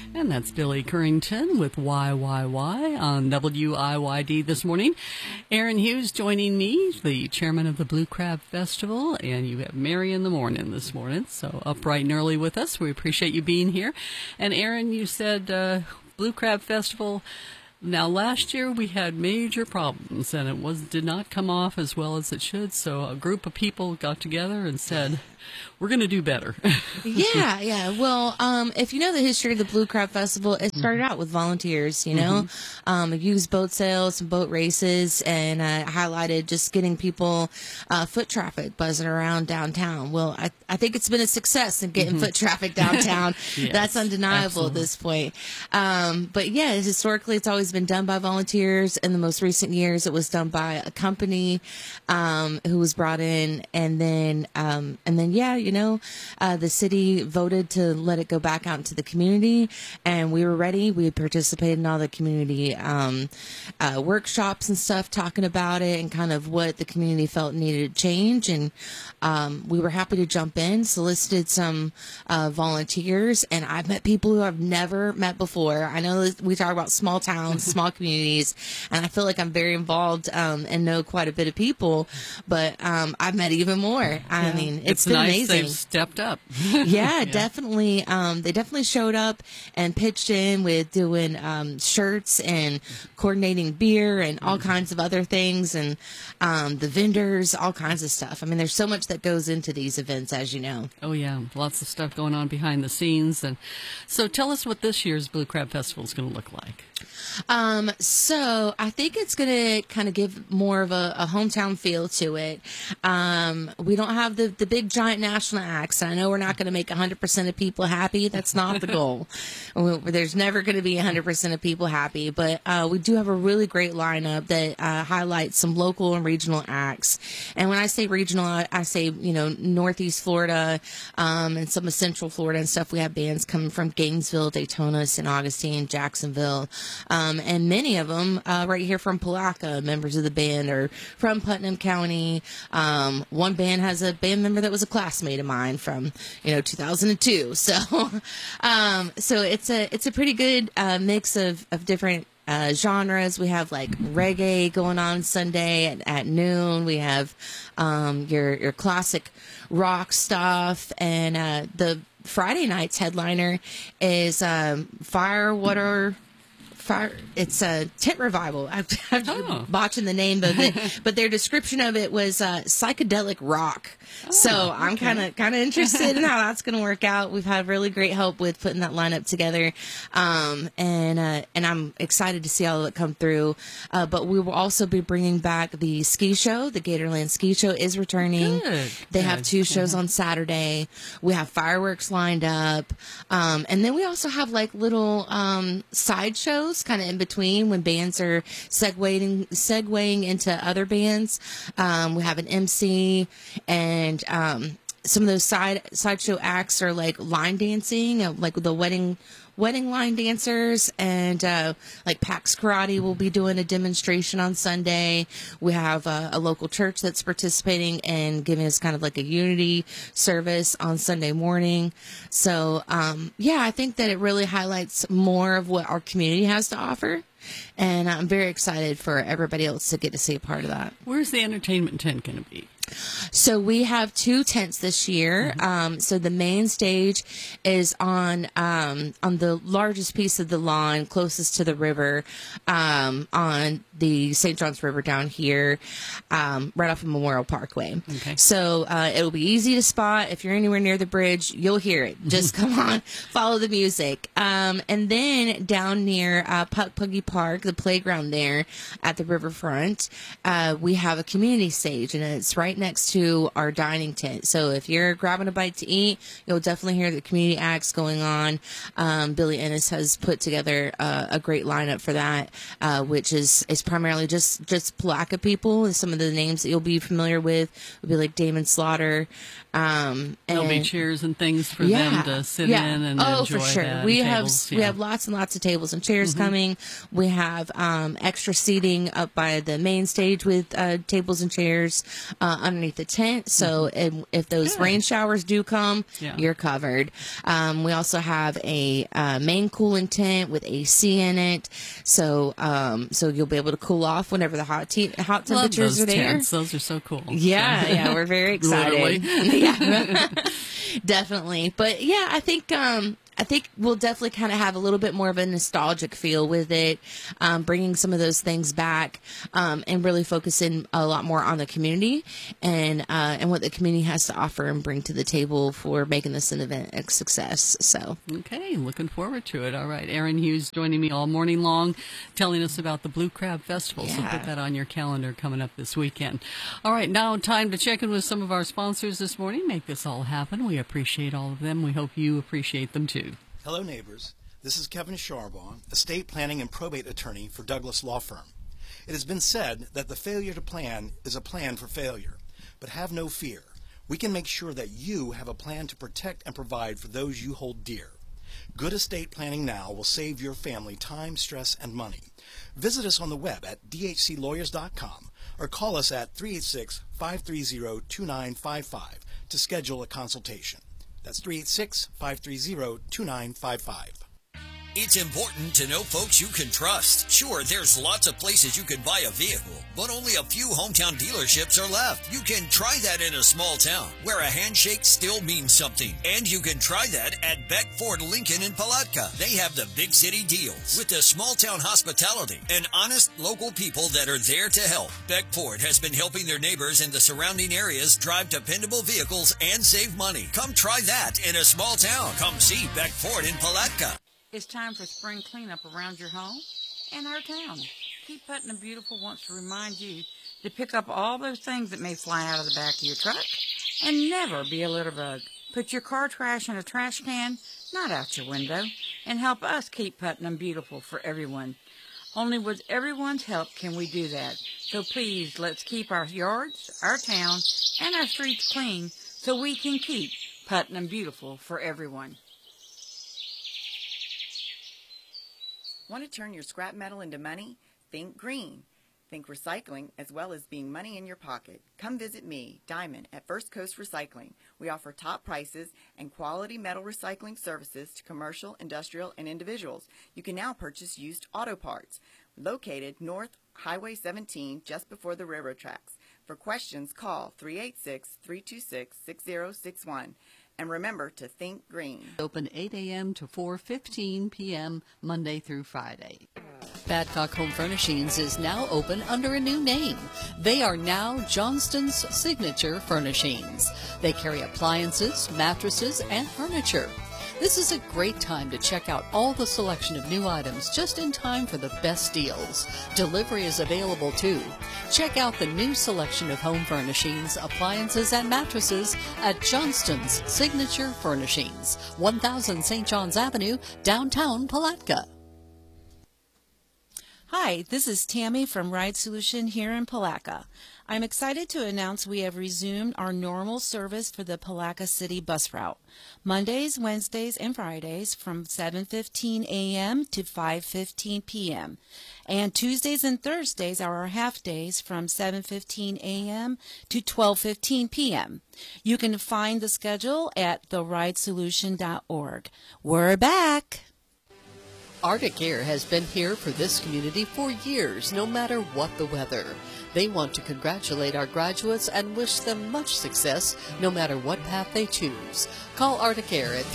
And that's Billy Currington with YYY on WIYD this morning. Aaron Hughes joining me, the chairman of the Blue Crab Festival, and you have Mary in the morning this morning, so up bright and early with us. We appreciate you being here. And Aaron, you said Blue Crab Festival. Now, last year we had major problems, and it did not come off as well as it should, so a group of people got together and said, we're going to do better. Yeah. Well, if you know the history of the Blue Crab Festival, it started out with volunteers, used boat sales and boat races, and highlighted just getting people foot traffic buzzing around downtown. Well, I think it's been a success in getting foot traffic downtown. Yes, that's undeniable absolutely. At this point. But yeah, historically, it's always been done by volunteers. In the most recent years, it was done by a company who was brought in, and then the city voted to let it go back out into the community, and we were ready. We had participated in all the community workshops and stuff, talking about it and kind of what the community felt needed to change, and we were happy to jump in, solicited some volunteers, and I've met people who I've never met before. I know that we talk about small towns, small communities, and I feel like I'm very involved and know quite a bit of people, but I've met even more. I mean, it's been nice amazing. They've stepped up. Yeah, definitely. They definitely showed up and pitched in with doing shirts and coordinating beer and all kinds of other things, and the vendors, all kinds of stuff. I mean, there's so much that goes into these events, as you know. Oh, yeah. Lots of stuff going on behind the scenes. And so tell us what this year's Blue Crab Festival is going to look like. So I think it's going to kind of give more of a hometown feel to it. We don't have the big giant national acts. I know we're not going to make 100% of people happy. That's not the goal. There's never going to be 100% of people happy, but we do have a really great lineup that highlights some local and regional acts. And when I say regional, I say, Northeast Florida, and some of Central Florida and stuff. We have bands coming from Gainesville, Daytona, St. Augustine, Jacksonville, and many of them right here from Palaca. Members of the band are from Putnam County. One band has a band member that was a classmate of mine from 2002. So it's a pretty good mix of different genres. We have like reggae going on Sunday at noon. We have your classic rock stuff, and the Friday night's headliner is It's a tent revival. I'm botching the name of it, but their description of it was psychedelic rock. So I'm kind of interested in how that's going to work out. We've had really great help with putting that lineup together, and I'm excited to see all of it come through. But we will also be bringing back the ski show. The Gatorland Ski Show is returning. They have 2 shows on Saturday. We have fireworks lined up, and then we also have like little side shows kind of in between when bands are segueing into other bands. We have an MC, and some of those sideshow acts are like line dancing, like the wedding line dancers, and like Pax Karate will be doing a demonstration on Sunday. We have a local church that's participating and giving us kind of like a unity service on Sunday morning. So I think that it really highlights more of what our community has to offer, and I'm very excited for everybody else to get to see a part of that. Where's the entertainment tent going to be? So we have 2 tents this year. So the main stage is on the largest piece of the lawn closest to the river, on the St. Johns River down here, right off of Memorial Parkway. Okay. So it'll be easy to spot. If you're anywhere near the bridge, you'll hear it. Just come on, follow the music. And then down near Puck Puggy Park, the playground there at the riverfront, we have a community stage, and it's right next to our dining tent. So if you're grabbing a bite to eat, you'll definitely hear the community acts going on. Billy Ennis has put together a great lineup for that, which is primarily just Palaca people. Some of the names that you'll be familiar with would be like Damon Slaughter. There'll be chairs and things for them to sit in and enjoy. For sure. That, we have lots and lots of tables and chairs coming. We have have extra seating up by the main stage with tables and chairs underneath the tent. So if those rain showers do come, you're covered. We also have a main cooling tent with AC in it. So you'll be able to cool off whenever the hot temperatures are there. Tents. Those are so cool. Yeah, we're very excited. Yeah, definitely. But yeah, I think we'll definitely kind of have a little bit more of a nostalgic feel with it, bringing some of those things back, and really focusing a lot more on the community and what the community has to offer and bring to the table for making this an event a success. So, okay, looking forward to it. All right, Aaron Hughes joining me all morning long, telling us about the Blue Crab Festival. So put that on your calendar coming up this weekend. All right, now time to check in with some of our sponsors this morning. Make this all happen. We appreciate all of them. We hope you appreciate them too. Hello, neighbors. This is Kevin Charbon, estate planning and probate attorney for Douglas Law Firm. It has been said that the failure to plan is a plan for failure. But have no fear. We can make sure that you have a plan to protect and provide for those you hold dear. Good estate planning now will save your family time, stress, and money. Visit us on the web at dhclawyers.com or call us at 386-530-2955 to schedule a consultation. That's 386-530-2955. It's important to know folks you can trust. Sure, there's lots of places you can buy a vehicle, but only a few hometown dealerships are left. You can try that in a small town where a handshake still means something. And you can try that at Beck Ford Lincoln in Palatka. They have the big city deals with the small town hospitality and honest local people that are there to help. Beck Ford has been helping their neighbors in the surrounding areas drive dependable vehicles and save money. Come try that in a small town. Come see Beck Ford in Palatka. It's time for spring cleanup around your home and our town. Keep Putnam Beautiful wants to remind you to pick up all those things that may fly out of the back of your truck and never be a litter bug. Put your car trash in a trash can, not out your window, and help us keep Putnam beautiful for everyone. Only with everyone's help can we do that. So please, let's keep our yards, our town, and our streets clean so we can keep Putnam beautiful for everyone. Want to turn your scrap metal into money? Think green. Think recycling as well as being money in your pocket. Come visit me, Diamond, at First Coast Recycling. We offer top prices and quality metal recycling services to commercial, industrial, and individuals. You can now purchase used auto parts. Located North Highway 17, just before the railroad tracks. For questions, call 386-326-6061. And remember to think green. Open 8 a.m. to 4:15 p.m. Monday through Friday. Badcock Home Furnishings is now open under a new name. They are now Johnston's Signature Furnishings. They carry appliances, mattresses, and furniture. This is a great time to check out all the selection of new items just in time for the best deals. Delivery is available too. Check out the new selection of home furnishings, appliances, and mattresses at Johnston's Signature Furnishings, 1000 St. John's Avenue, downtown Palatka. Hi, this is Tammy from Ride Solution here in Palatka. I'm excited to announce we have resumed our normal service for the Palatka City bus route. Mondays, Wednesdays, and Fridays from 7:15 a.m. to 5:15 p.m. And Tuesdays and Thursdays are our half days from 7:15 a.m. to 12:15 p.m. You can find the schedule at theridesolution.org. We're back! Arctic Air has been here for this community for years, no matter what the weather. They want to congratulate our graduates and wish them much success, no matter what path they choose. Call Arctic Air at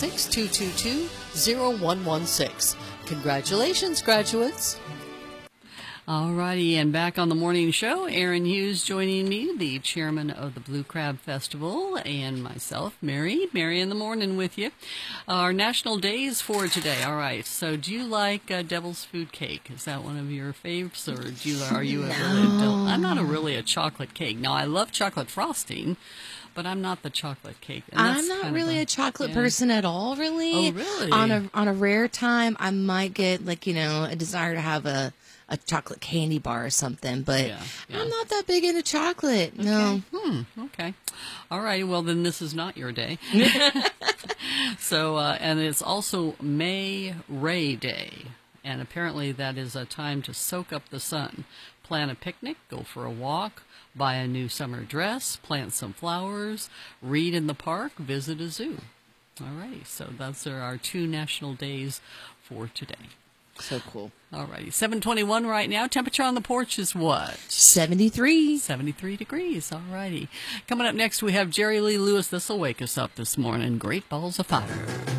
386-222-0116. Congratulations, graduates! All righty, and back on the morning show, Aaron Hughes joining me, the chairman of the Blue Crab Festival, and myself, Mary in the morning with you. Our national days for today. All right, so do you like Devil's Food Cake? Is that one of your faves, or are you I'm not really a chocolate cake. Now, I love chocolate frosting, but I'm not the chocolate cake. I'm not really a chocolate person at all, really. Oh, really? On a rare time, I might get, a desire to have a chocolate candy bar or something, but I'm not that big into chocolate. Okay. No. Okay. All right. Well, then this is not your day. So, and it's also May Ray Day. And apparently that is a time to soak up the sun. Plan a picnic, go for a walk, buy a new summer dress, plant some flowers, read in the park, visit a zoo. All right, so those are our 2 national days for today. So cool. All righty, 7:21 right now. Temperature on the porch is what? 73. 73 degrees. All righty. Coming up next, we have Jerry Lee Lewis. This will wake us up this morning. Great Balls of Fire.